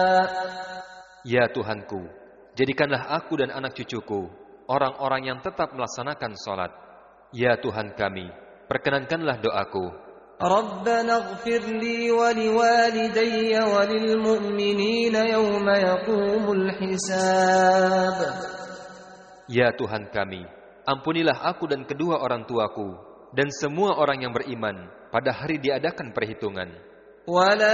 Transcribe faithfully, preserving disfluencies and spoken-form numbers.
Ya Tuhanku, jadikanlah aku dan anak cucuku orang-orang yang tetap melaksanakan salat. Ya Tuhan kami, perkenankanlah doaku. Rabbana ighfir li wa liwalidayya wa lil mu'minina yawma yaqumul hisab. Ya Tuhan kami, ampunilah aku dan kedua orang tuaku dan semua orang yang beriman pada hari diadakan perhitungan.